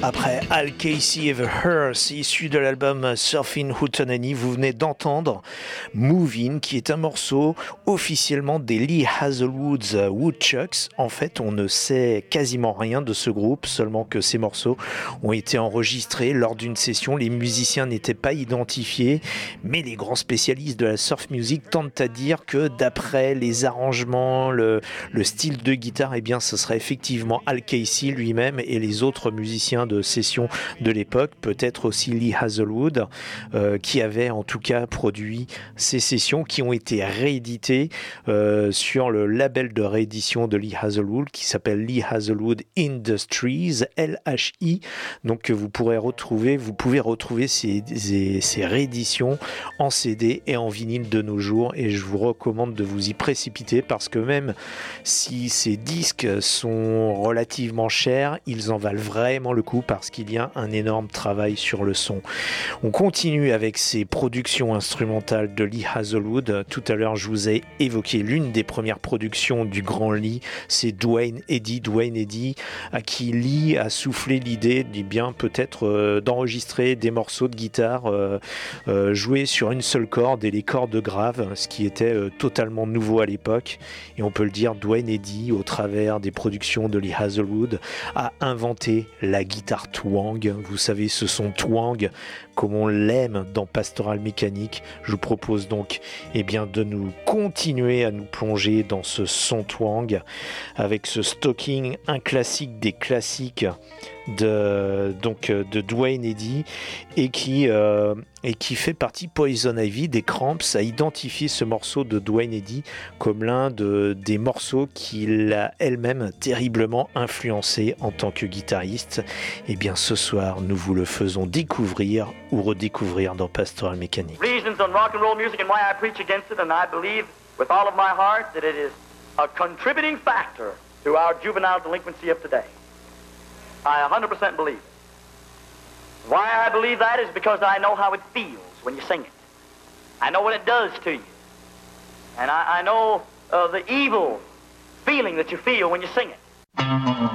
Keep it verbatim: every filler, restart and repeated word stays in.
Après Al Casey et The Hearse, issu de l'album Surfing Hootenanny, vous venez d'entendre Movin', qui est un morceau officiellement des Lee Hazlewood's Woodchucks. En fait, on ne sait quasiment rien de ce groupe, seulement que ces morceaux ont été enregistrés lors d'une session. Les musiciens n'étaient pas identifiés, mais les grands spécialistes de la surf music tentent à dire que d'après les arrangements, le, le style de guitare, eh bien, ce serait effectivement Al Casey lui-même et les autres musiciens de session de l'époque, peut-être aussi Lee Hazlewood, euh, qui avait en tout cas produit ces sessions qui ont été rééditées euh, sur le label de réédition de Lee Hazlewood qui s'appelle Lee Hazlewood Industries, L H I. Donc vous pourrez retrouver, vous pouvez retrouver ces, ces, ces rééditions en C D et en vinyle de nos jours, et je vous recommande de vous y précipiter parce que même si ces disques sont relativement chers, ils en valent vraiment le coup parce qu'il y a un énorme travail sur le son. On continue avec ces productions instrumentales de Lee Hazlewood. Tout à l'heure, je vous ai évoqué l'une des premières productions du grand Lee, c'est Duane Eddy. Duane Eddy, à qui Lee a soufflé l'idée, dit bien peut-être euh, d'enregistrer des morceaux de guitare euh, euh, joués sur une seule corde et les cordes graves, ce qui était euh, totalement nouveau à l'époque. Et on peut le dire, Duane Eddy, au travers des productions de Lee Hazlewood, a inventé la guitare twang. Vous savez, ce son twang comme on l'aime dans Pastoral Mécanique. Je vous propose donc eh bien, de nous continuer à nous plonger dans ce son twang avec ce Stocking, un classique des classiques de, donc, de Duane Eddy, et qui, euh, et qui fait partie, Poison Ivy des Cramps a identifié ce morceau de Duane Eddy comme l'un de, des morceaux qui l'a elle-même terriblement influencé en tant que guitariste. Et bien ce soir, nous vous le faisons découvrir ou redécouvrir dans Pastoral Mécanique. Reasons on rock and roll music and why I preach against it, and I believe with all of my heart that it is a contributing factor to our juvenile delinquency of today. I one hundred percent believe it. Why I believe that is because I know how it feels when you sing it. I know what it does to you. And I, I know uh, the evil feeling that you feel when you sing it.